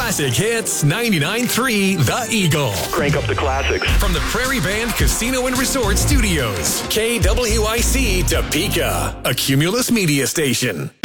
Classic Hits 99.3 The Eagle. Crank up the classics. From the Prairie Band Casino and Resort Studios. KWIC Topeka, a Cumulus media station.